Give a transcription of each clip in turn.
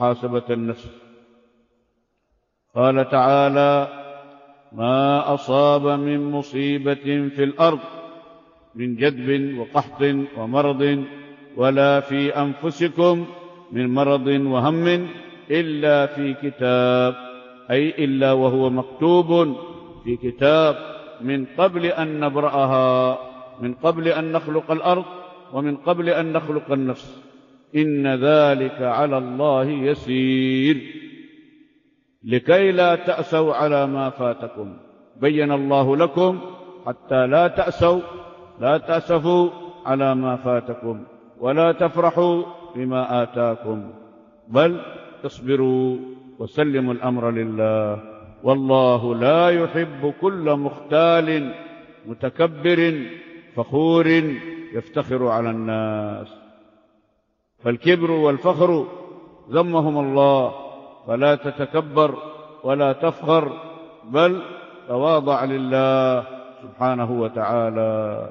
محاسبة النفس. قال تعالى: ما أصاب من مصيبة في الأرض من جدب وقحط ومرض ولا في أنفسكم من مرض وهم إلا في كتاب، أي إلا وهو مكتوب في كتاب من قبل أن نبرأها، من قبل أن نخلق الأرض ومن قبل أن نخلق النفس. إن ذلك على الله يسير، لكي لا تأسوا على ما فاتكم. بين الله لكم حتى لا تأسفوا على ما فاتكم ولا تفرحوا بما آتاكم، بل اصبروا وسلموا الأمر لله، والله لا يحب كل مختال متكبر فخور يفتخر على الناس. فالكبر والفخر ذمهم الله، فلا تتكبر ولا تفخر، بل تواضع لله سبحانه وتعالى.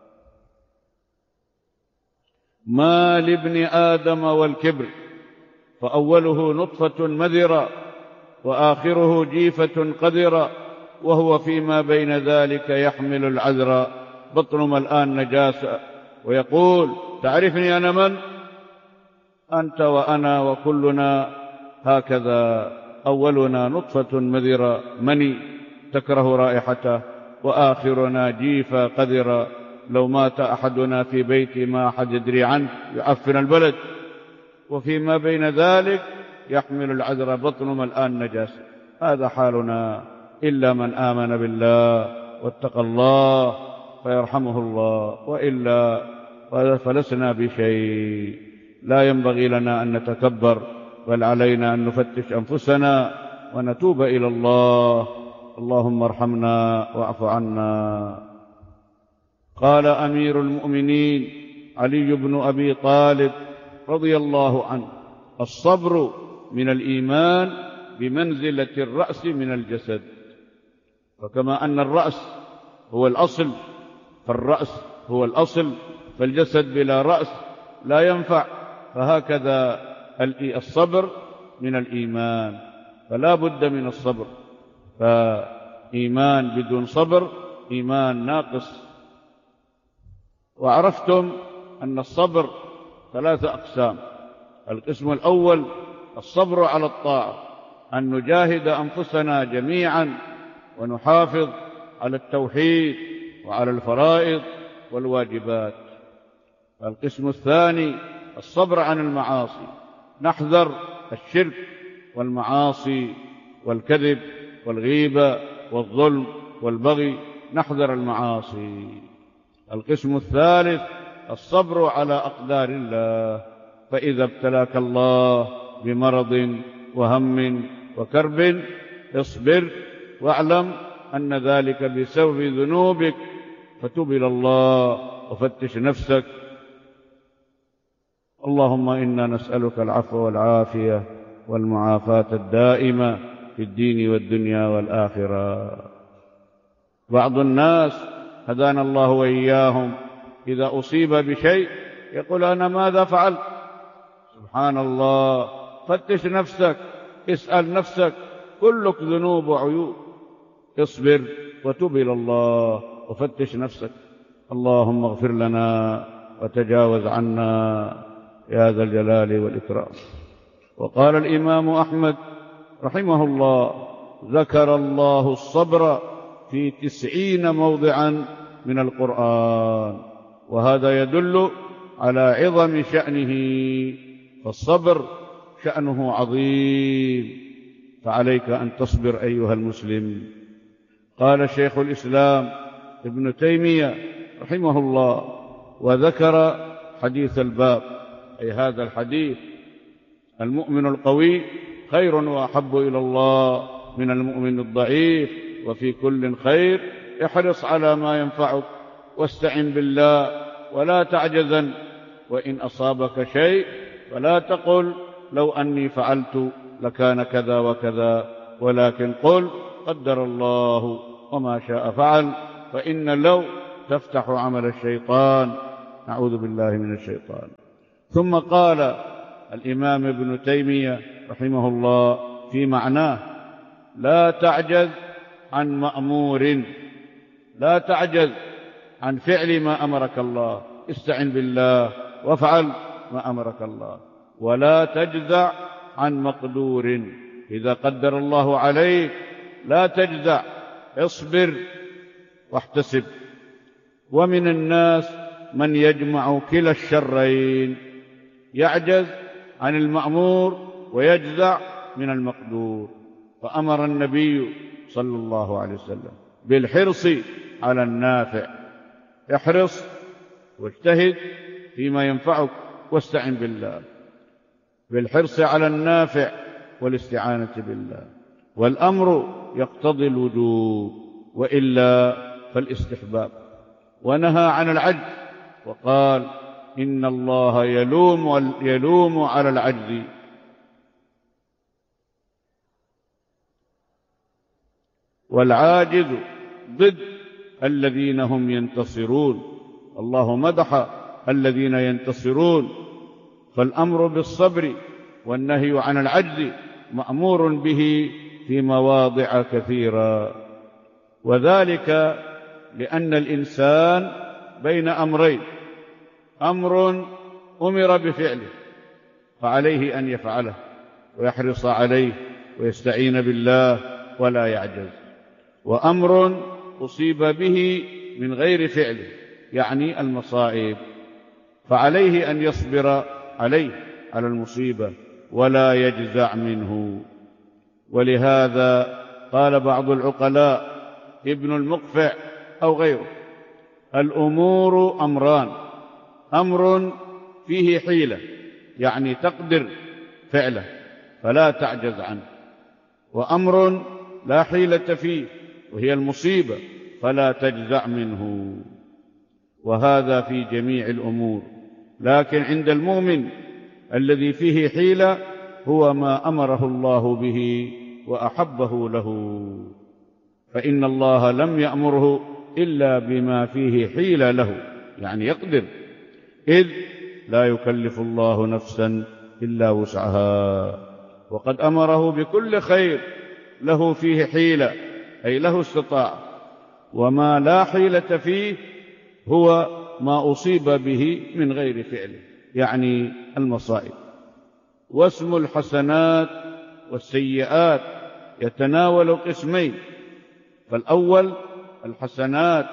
ما لابن آدم والكبر، فأوله نطفة مذرة وآخره جيفة قذرة، وهو فيما بين ذلك يحمل العذر، بطن ملآن نجاسة، ويقول: تعرفني أنا من؟ أنت وأنا وكلنا هكذا، أولنا نطفة مذرة مني تكره رائحته، وآخرنا جيفة قذرة، لو مات أحدنا في بيتي ما أحد يدري عنه، يعفن البلد، وفيما بين ذلك يحمل العذر، بطن ملآن نجاسة. هذا حالنا، إلا من آمن بالله واتقى الله فيرحمه الله، وإلا فلسنا بشيء. لا ينبغي لنا أن نتكبر، بل علينا أن نفتش أنفسنا ونتوب إلى الله. اللهم ارحمنا واعف عنا. قال أمير المؤمنين علي بن أبي طالب رضي الله عنه: الصبر من الإيمان بمنزلة الرأس من الجسد. فكما أن الرأس هو الأصل، فالرأس هو الأصل، فالجسد بلا رأس لا ينفع، فهكذا الصبر من الإيمان، فلا بد من الصبر. فإيمان بدون صبر إيمان ناقص. وعرفتم أن الصبر 3 أقسام. القسم الأول الصبر على الطاعة، أن نجاهد أنفسنا جميعا ونحافظ على التوحيد وعلى الفرائض والواجبات. القسم الثاني الصبر عن المعاصي، نحذر الشرك والمعاصي والكذب والغيبة والظلم والبغي، نحذر المعاصي. القسم الثالث الصبر على أقدار الله، فإذا ابتلاك الله بمرض وهم وكرب اصبر واعلم أن ذلك بسبب ذنوبك، فتب إلى الله وفتش نفسك. اللهم إنا نسألك العفو والعافية والمعافاة الدائمة في الدين والدنيا والآخرة. بعض الناس هدانا الله وإياهم إذا أصيب بشيء يقول: أنا ماذا فعلت؟ سبحان الله، فتش نفسك، اسأل نفسك، كلك ذنوب وعيوب. اصبر وتب إلى الله وفتش نفسك. اللهم اغفر لنا وتجاوز عنا يا ذا الجلال والإكرام. وقال الإمام أحمد رحمه الله: ذكر الله الصبر في 90 موضعا من القرآن، وهذا يدل على عظم شأنه، فالصبر شأنه عظيم، فعليك أن تصبر أيها المسلم. قال شيخ الإسلام ابن تيمية رحمه الله، وذكر حديث الباب، أي هذا الحديث: المؤمن القوي خير وأحب إلى الله من المؤمن الضعيف، وفي كل خير، احرص على ما ينفعك واستعن بالله ولا تعجزن، وإن أصابك شيء فلا تقل لو أني فعلت لكان كذا وكذا، ولكن قل قدر الله وما شاء فعل، فإن لو تفتح عمل الشيطان. نعوذ بالله من الشيطان. ثم قال الإمام ابن تيمية رحمه الله في معناه: لا تعجز عن مأمور، لا تعجز عن فعل ما أمرك الله، استعن بالله وافعل ما أمرك الله، ولا تجزع عن مقدور، إذا قدر الله عليك لا تجزع، اصبر واحتسب. ومن الناس من يجمع كلا الشرين، يعجز عن المأمور ويجزع من المقدور. فأمر النبي صلى الله عليه وسلم بالحرص على النافع، احرص واجتهد فيما ينفعك واستعن بالله، بالحرص على النافع والاستعانة بالله. والأمر يقتضي الوجوب وإلا فالاستحباب. ونهى عن العجز وقال: إن الله يلوم على العجز. والعاجز ضد الذين هم ينتصرون، الله مدح الذين ينتصرون. فالأمر بالصبر والنهي عن العجز مأمور به في مواضع كثيرة، وذلك لأن الإنسان بين أمرين: أمر أمر بفعله فعليه أن يفعله ويحرص عليه ويستعين بالله ولا يعجز، وأمر أصيب به من غير فعله، يعني المصائب، فعليه أن يصبر عليه على المصيبة ولا يجزع منه. ولهذا قال بعض العقلاء، ابن المقفع أو غيره: الأمور أمران: أمر فيه حيلة، يعني تقدر فعله فلا تعجز عنه، وأمر لا حيلة فيه وهي المصيبة فلا تجزع منه. وهذا في جميع الأمور. لكن عند المؤمن الذي فيه حيلة هو ما أمره الله به وأحبه له، فإن الله لم يأمره إلا بما فيه حيلة له، يعني يقدر، إذ لا يكلف الله نفسا إلا وسعها. وقد أمره بكل خير له فيه حيلة، أي له استطاعة. وما لا حيلة فيه هو ما أصيب به من غير فعله، يعني المصائب. واسم الحسنات والسيئات يتناول قسمين: فالأول الحسنات،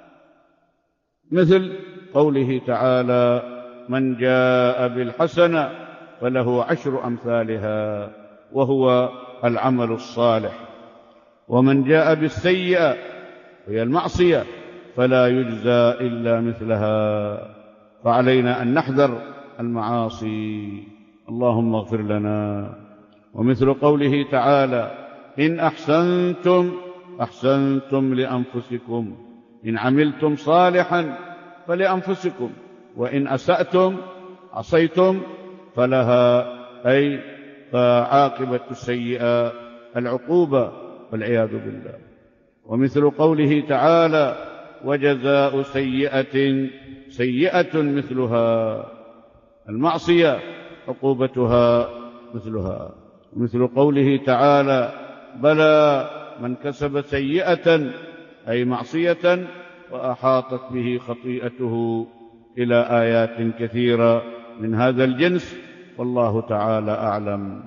مثل قوله تعالى: من جاء بالحسنة فله 10 أمثالها، وهو العمل الصالح. ومن جاء بالسيئة وهي المعصية فلا يجزى إلا مثلها. فعلينا أن نحذر المعاصي، اللهم اغفر لنا. ومثل قوله تعالى: إن أحسنتم أحسنتم لأنفسكم، إن عملتم صالحا فلأنفسكم، وإن أسأتم عصيتم فلها، أي فعاقبة السيئة العقوبة والعياذ بالله. ومثل قوله تعالى: وجزاء سيئة سيئة مثلها، المعصية عقوبتها مثلها. ومثل قوله تعالى: بلى من كسب سيئة أي معصية وأحاطت به خطيئته، إلى آيات كثيرة من هذا الجنس، والله تعالى أعلم.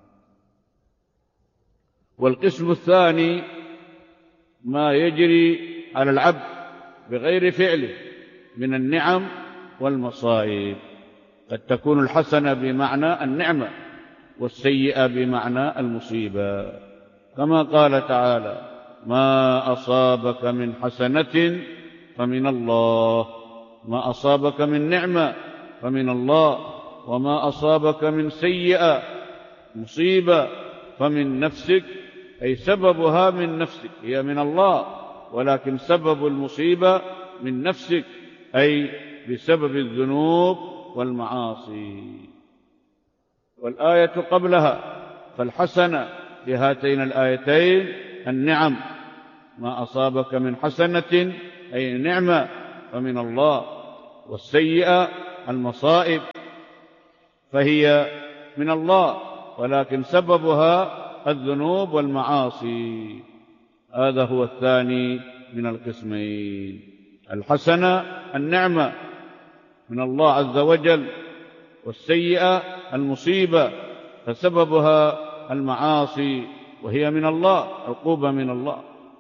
والقسم الثاني ما يجري على العبد بغير فعله من النعم والمصائب. قد تكون الحسنة بمعنى النعمة والسيئة بمعنى المصيبة، كما قال تعالى: ما أصابك من حسنة فمن الله، ما أصابك من نعمة فمن الله، وما أصابك من سيئة مصيبة فمن نفسك، أي سببها من نفسك، هي من الله، ولكن سبب المصيبة من نفسك، أي بسبب الذنوب والمعاصي. والآية قبلها، فالحسنة في هاتين الآيتين النعم: ما أصابك من حسنة أي نعمة فمن الله، والسيئة المصائب فهي من الله، ولكن سببها الذنوب والمعاصي. هذا هو الثاني من القسمين. الحسنة النعمة من الله عز وجل، والسيئة المصيبة فسببها المعاصي وهي من الله، عقوبة من الله.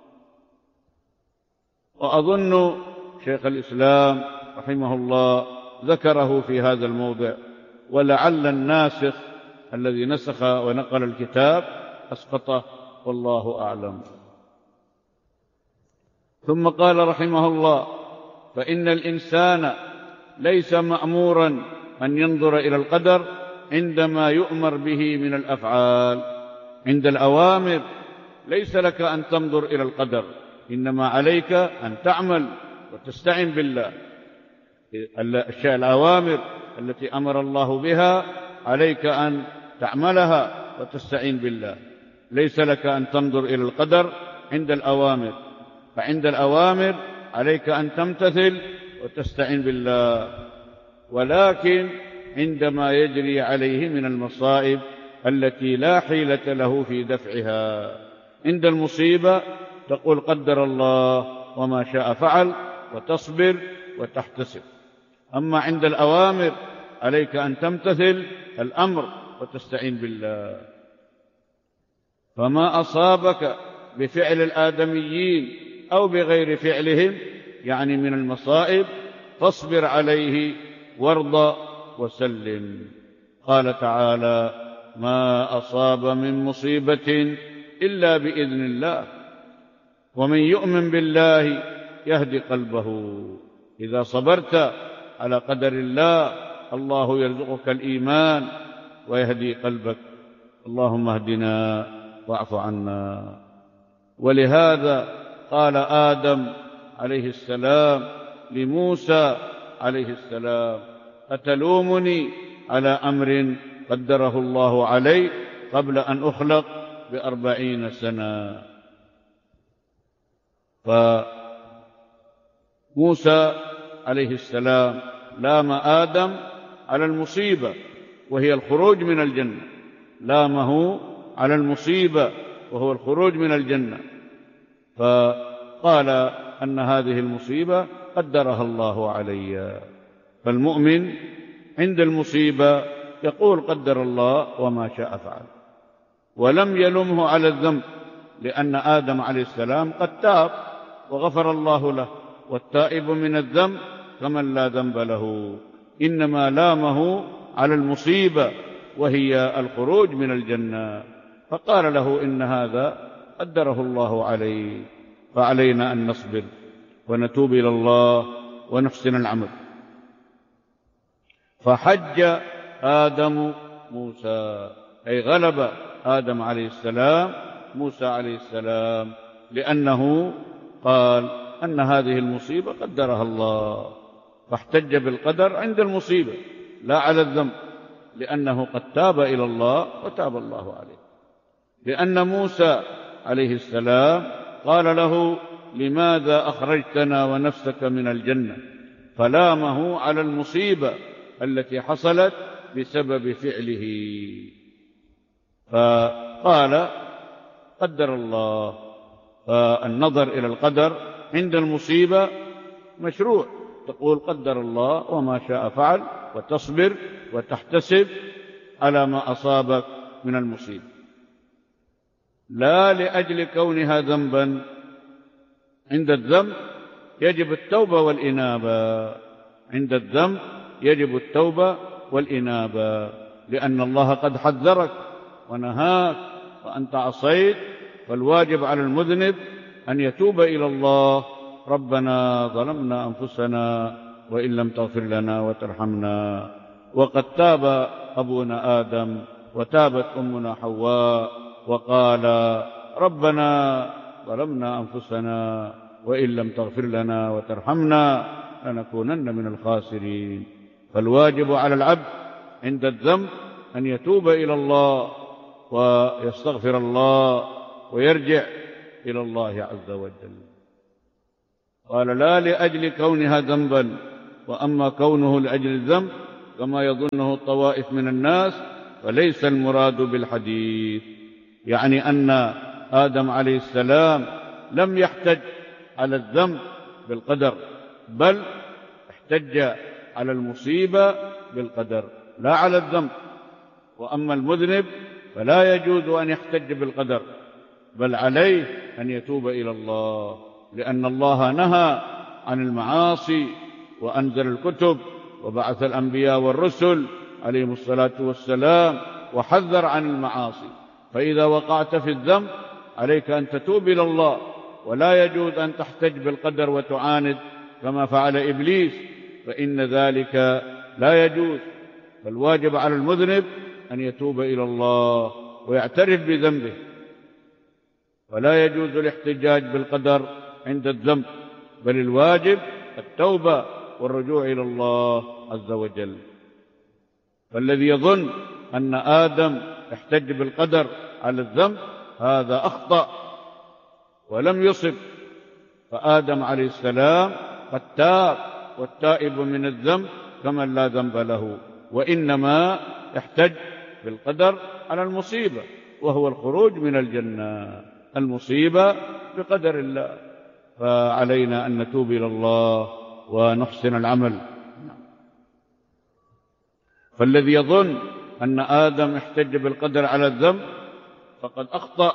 وأظن شيخ الإسلام رحمه الله ذكره في هذا الموضع، ولعل الناسخ الذي نسخ ونقل الكتاب أسقطه، والله أعلم. ثم قال رحمه الله: فإن الإنسان ليس مأمورا أن ينظر إلى القدر عندما يؤمر به من الأفعال. عند الأوامر ليس لك أن تنظر إلى القدر، إنما عليك أن تعمل وتستعن بالله. الأوامر التي أمر الله بها عليك أن تعملها وتستعين بالله. ليس لك أن تنظر إلى القدر عند الأوامر، فعند الأوامر عليك أن تمتثل وتستعين بالله. ولكن عندما يجري عليه من المصائب التي لا حيلة له في دفعها، عند المصيبة تقول قدر الله وما شاء فعل، وتصبر وتحتسب. أما عند الأوامر عليك أن تمتثل الأمر وتستعين بالله. فما أصابك بفعل الآدميين أو بغير فعلهم، يعني من المصائب، فاصبر عليه وارض وسلم. قال تعالى: ما أصاب من مصيبة إلا بإذن الله، ومن يؤمن بالله يهدي قلبه. إذا صبرت على قدر الله، الله يرزقك الإيمان ويهدي قلبك. اللهم اهدنا واعف عنا. ولهذا قال آدم عليه السلام لموسى عليه السلام: أتلومني على أمر قدره الله علي قبل أن أخلق ب40 سنة. فموسى عليه السلام لام آدم على المصيبة وهي الخروج من الجنة، لامه على المصيبة وهو الخروج من الجنة، فقال أن هذه المصيبة قدرها الله علي. فالمؤمن عند المصيبة يقول قدر الله وما شاء فعل، ولم يلمه على الذنب، لأن آدم عليه السلام قد تاب وغفر الله له، والتائب من الذنب كمن لا ذنب له. إنما لامه على المصيبة وهي الخروج من الجنة، فقال له إن هذا قدره الله عليه، فعلينا أن نصبر ونتوب إلى الله ونحسن العمل. فحج آدم موسى، أي غلب آدم عليه السلام موسى عليه السلام، لأنه قال أن هذه المصيبة قدرها الله، فاحتج بالقدر عند المصيبة لا على الذنب، لأنه قد تاب إلى الله وتاب الله عليه. لأن موسى عليه السلام قال له: لماذا أخرجتنا ونفسك من الجنة؟ فلامه على المصيبة التي حصلت بسبب فعله، فقال قدر الله. فالنظر إلى القدر عند المصيبة مشروع، تقول قدر الله وما شاء فعل، وتصبر وتحتسب على ما أصابك من المصيبة، لا لأجل كونها ذنبا. عند الذنب يجب التوبة والإنابة، عند الذنب يجب التوبة والإنابة، لأن الله قد حذرك ونهاك وأنت عصيت، فالواجب على المذنب أن يتوب إلى الله: ربنا ظلمنا أنفسنا وإن لم تغفر لنا وترحمنا. وقد تاب أبونا آدم وتابت أمنا حواء وقال: ربنا ظلمنا أنفسنا وإن لم تغفر لنا وترحمنا لنكونن من الخاسرين. فالواجب على العبد عند الذنب أن يتوب إلى الله ويستغفر الله ويرجع إلى الله عز وجل. قال: لا لأجل كونها ذنبا، وأما كونه لأجل الذنب كما يظنه طوائف من الناس، فليس المراد بالحديث، يعني أن آدم عليه السلام لم يحتج على الذنب بالقدر، بل احتج على المصيبة بالقدر لا على الذنب. وأما المذنب فلا يجوز أن يحتج بالقدر، بل عليه أن يتوب إلى الله، لأن الله نهى عن المعاصي وأنزل الكتب وبعث الأنبياء والرسل عليهم الصلاة والسلام وحذر عن المعاصي. فإذا وقعت في الذنب عليك أن تتوب إلى الله، ولا يجوز أن تحتج بالقدر وتعاند كما فعل إبليس، فإن ذلك لا يجوز. فالواجب على المذنب أن يتوب إلى الله ويعترف بذنبه، ولا يجوز الاحتجاج بالقدر عند الذنب، بل الواجب التوبة والرجوع إلى الله عز وجل. فالذي يظن أن آدم احتج بالقدر على الذنب هذا أخطأ ولم يصب، فآدم عليه السلام قد تاب، والتائب من الذنب كمن لا ذنب له، وإنما احتج بالقدر على المصيبة، وهو الخروج من الجنة، المصيبة بقدر الله. فعلينا أن نتوب إلى الله ونحسن العمل. فالذي يظن أن آدم احتج بالقدر على الذنب فقد أخطأ،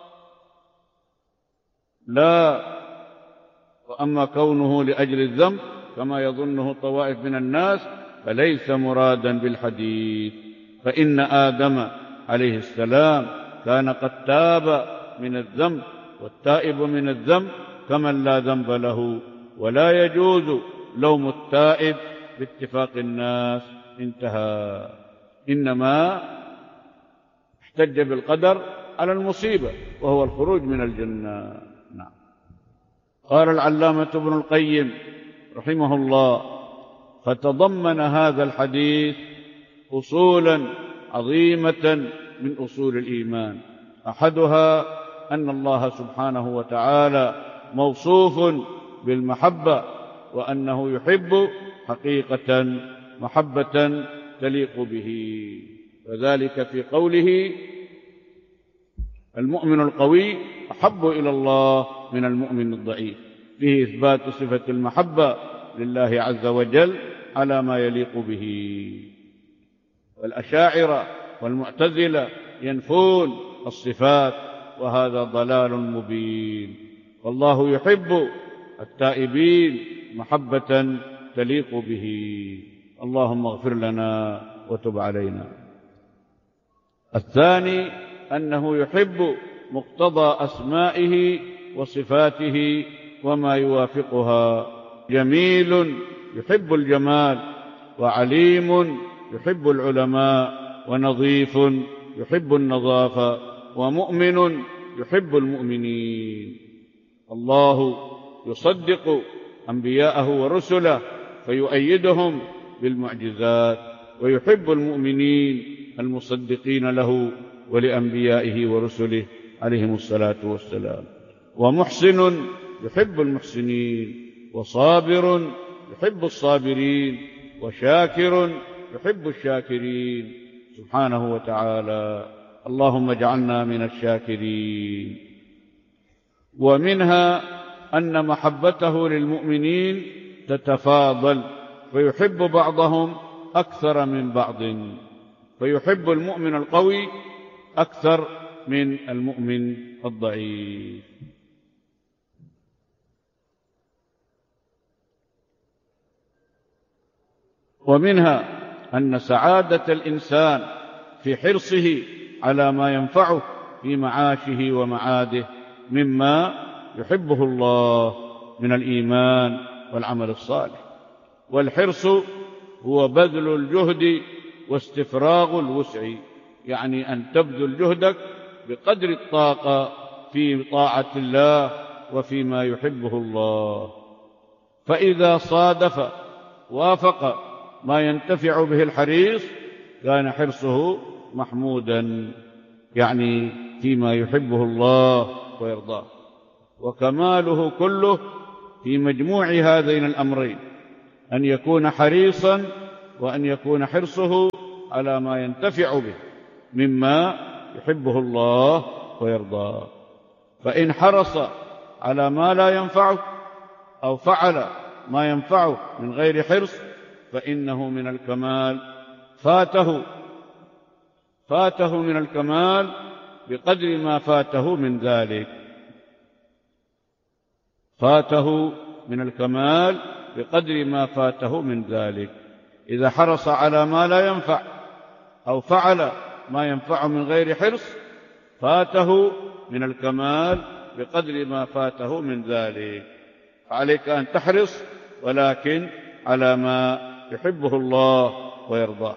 لا. وأما كونه لأجل الذنب كما يظنه طوائف من الناس فليس مرادا بالحديث، فإن آدم عليه السلام كان قد تاب من الذنب، والتائب من الذنب كمن لا ذنب له، ولا يجوز لوم التائب باتفاق الناس. انتهى. إنما احتج بالقدر على المصيبة وهو الخروج من الجنة. نعم. قال العلامة ابن القيم رحمه الله: فتضمن هذا الحديث أصولا عظيمة من أصول الإيمان، أحدها أن الله سبحانه وتعالى موصوف بالمحبة، وأنه يحب حقيقة محبة تليق به، وذلك في قوله: المؤمن القوي أحب إلى الله من المؤمن الضعيف، فيه إثبات صفة المحبة لله عز وجل على ما يليق به. والأشاعرة والمعتزلة ينفون الصفات، وهذا ضلال مبين. والله يحب التائبين محبة تليق به. اللهم اغفر لنا وتب علينا. الثاني أنه يحب مقتضى أسمائه وصفاته وما يوافقها، جميل يحب الجمال، وعليم يحب العلماء، ونظيف يحب النظافة، ومؤمن يحب المؤمنين. الله يصدق أنبياءه ورسله فيؤيدهم بالمعجزات، ويحب المؤمنين المصدقين له ولأنبيائه ورسله عليهم الصلاة والسلام. ومحسن يحب المحسنين، وصابر يحب الصابرين، وشاكر يحب الشاكرين سبحانه وتعالى. اللهم اجعلنا من الشاكرين. ومنها أن محبته للمؤمنين تتفاضل، فيحب بعضهم أكثر من بعض، فيحب المؤمن القوي أكثر من المؤمن الضعيف. ومنها أن سعادة الإنسان في حرصه على ما ينفعه في معاشه ومعاده مما يحبه الله من الإيمان والعمل الصالح. والحرص هو بذل الجهد واستفراغ الوسع، يعني أن تبذل جهدك بقدر الطاقة في طاعة الله وفيما يحبه الله. فإذا صادف وافق ما ينتفع به الحريص كان حرصه محمودا، يعني فيما يحبه الله ويرضاه. وكماله كله في مجموع هذين الأمرين، أن يكون حريصا وأن يكون حرصه على ما ينتفع به مما يحبه الله ويرضاه. فإن حرص على ما لا ينفعه أو فعل ما ينفعه من غير حرص فإنه من الكمال، فاته من الكمال بقدر ما فاته من ذلك، فاته من الكمال بقدر ما فاته من ذلك. إذا حرص على ما لا ينفع أو فعل ما ينفع من غير حرص فاته من الكمال بقدر ما فاته من ذلك. فعليك أن تحرص، ولكن على ما يحبه الله ويرضاه.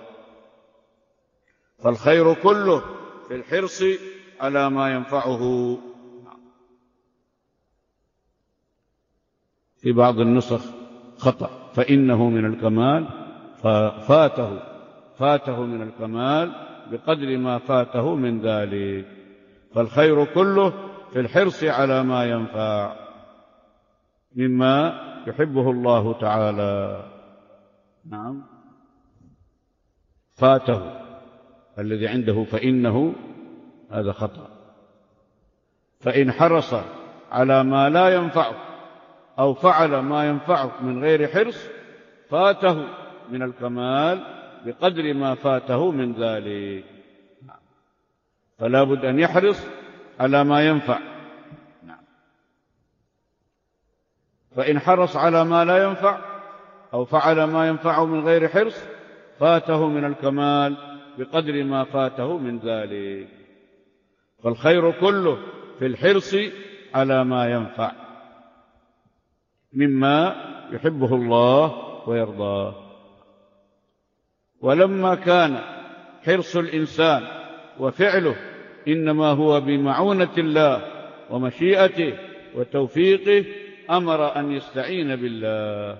فالخير كله في الحرص على ما ينفعه. في بعض النسخ خطأ، فإنه من الكمال، فاته من الكمال بقدر ما فاته من ذلك. فالخير كله في الحرص على ما ينفع مما يحبه الله تعالى. نعم، فاته الذي عنده فإنه، هذا خطأ. فإن حرص على ما لا ينفعه أو فعل ما ينفعه من غير حرص فاته من الكمال بقدر ما فاته من ذلك. فلا بد أن يحرص على ما ينفع. فإن حرص على ما لا ينفع أو فعل ما ينفعه من غير حرص فاته من الكمال بقدر ما فاته من ذلك. فالخير كله في الحرص على ما ينفع مما يحبه الله ويرضاه. ولما كان حرص الإنسان وفعله إنما هو بمعونة الله ومشيئته وتوفيقه أمر أن يستعين بالله،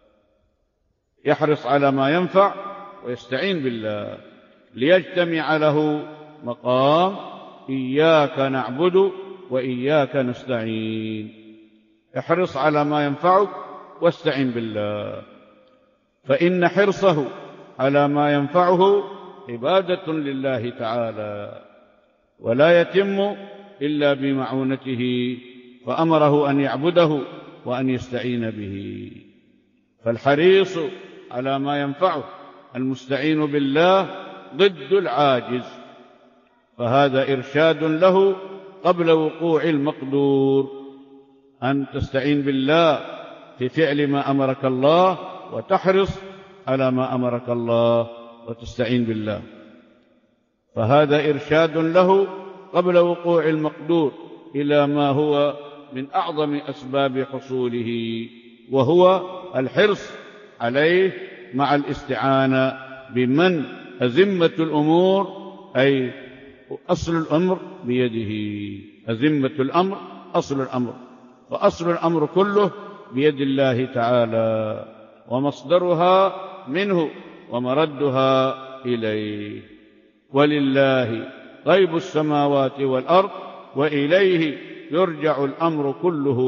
يحرص على ما ينفع ويستعين بالله ليجتمع له مقام إياك نعبد وإياك نستعين. احرص على ما ينفعك واستعن بالله، فإن حرصه على ما ينفعه عبادة لله تعالى ولا يتم إلا بمعونته، فأمره أن يعبده وأن يستعين به. فالحريص على ما ينفعه المستعين بالله ضد العاجز، فهذا إرشاد له قبل وقوع المقدور، أن تستعين بالله في فعل ما أمرك الله وتحرص على ما أمرك الله وتستعين بالله. فهذا إرشاد له قبل وقوع المقدور إلى ما هو من أعظم أسباب حصوله، وهو الحرص عليه مع الاستعانة بمن أزمة الأمور، أي أصل الأمر بيده. أزمة الأمر أصل الأمر، وأصل الأمر كله بيد الله تعالى، ومصدرها منه ومردها إليه. ولله غيب السماوات والأرض وإليه يرجع الأمر كله،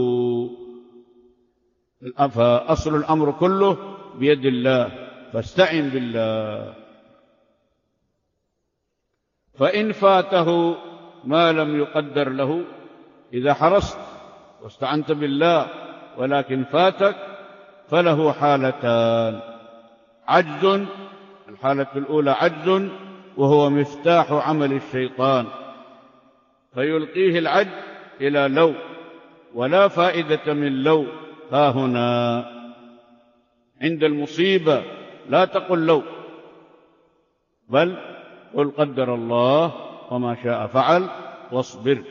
فأصل الأمر كله بيد الله، فاستعن بالله. فإن فاته ما لم يقدر له، إذا حرصت واستعنت بالله ولكن فاتك، فله حالتان: عجز، الحالة الأولى عجز وهو مفتاح عمل الشيطان، فيلقيه العجز إلى لو، ولا فائدة من لو. ها هنا عند المصيبة لا تقل لو، بل قل قدر الله وما شاء فعل واصبر.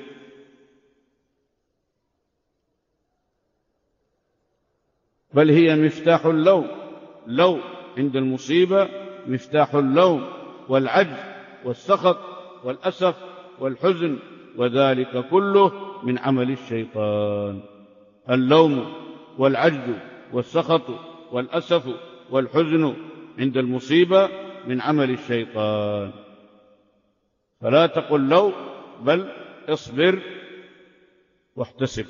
بل هي مفتاح اللوم، لو عند المصيبة مفتاح اللوم والعجز والسخط والأسف والحزن، وذلك كله من عمل الشيطان. اللوم والعجز والسخط والأسف والحزن عند المصيبة من عمل الشيطان، فلا تقل لو، بل اصبر واحتسب.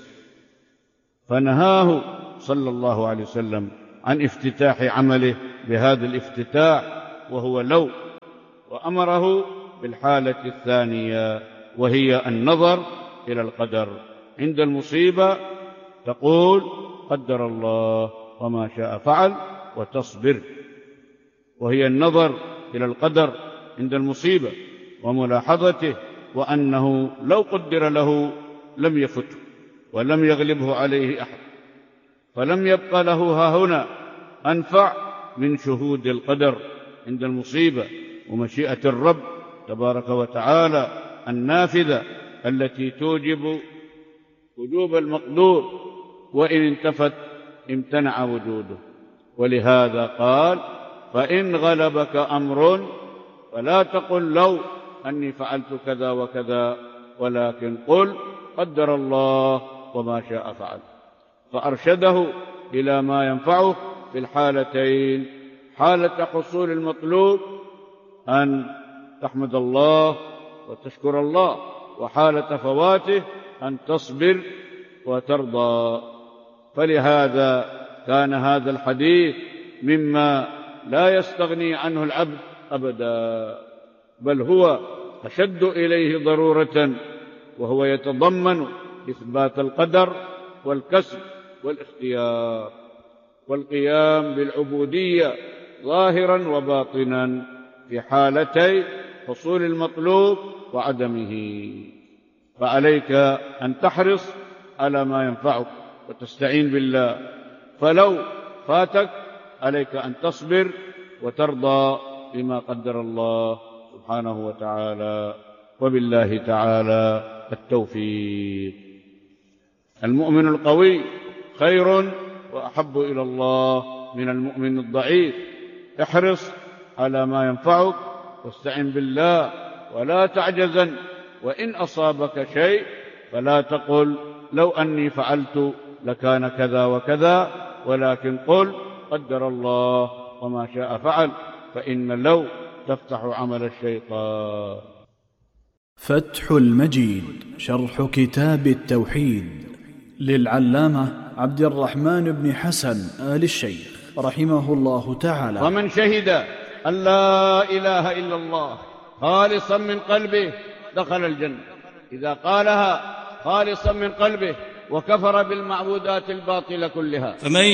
فنهاه صلى الله عليه وسلم عن افتتاح عمله بهذا الافتتاح وهو لو، وأمره بالحالة الثانية، وهي النظر إلى القدر. عند المصيبة تقول قدر الله وما شاء فعل وتصبر، وهي النظر إلى القدر عند المصيبة وملاحظته، وأنه لو قدر له لم يفته ولم يغلبه عليه أحد، فلم يبق له هاهنا أنفع من شهود القدر عند المصيبة ومشيئة الرب تبارك وتعالى النافذة التي توجب وجوب المقدور، وإن انتفت امتنع وجوده. ولهذا قال فإن غلبك أمر فلا تقل لو أني فعلت كذا وكذا، ولكن قل قدر الله وما شاء فعل. فأرشده إلى ما ينفعه في الحالتين: حالة حصول المطلوب أن تحمد الله وتشكر الله، وحالة فواته أن تصبر وترضى. فلهذا كان هذا الحديث مما لا يستغني عنه العبد أبدا، بل هو أشد إليه ضرورة، وهو يتضمن إثبات القدر والكسب والاختيار والقيام بالعبودية ظاهرا وباطنا في حالتي حصول المطلوب وعدمه. فعليك أن تحرص على ما ينفعك وتستعين بالله، فلو فاتك عليك أن تصبر وترضى بما قدر الله سبحانه وتعالى. وبالله تعالى التوفيق. المؤمن القوي خير وأحب إلى الله من المؤمن الضعيف. احرص على ما ينفعك واستعن بالله ولا تعجزن، وإن أصابك شيء فلا تقل لو أني فعلت لكان كذا وكذا، ولكن قل قدر الله وما شاء فعل، فإن لو تفتح عمل الشيطان. فتح المجيد شرح كتاب التوحيد للعلامة عبد الرحمن بن حسن آل الشيخ رحمه الله تعالى. ومن شهد أن لا إله إلا الله خالصا من قلبه دخل الجنة، إذا قالها خالصا من قلبه وكفر بالمعبودات الباطلة كلها.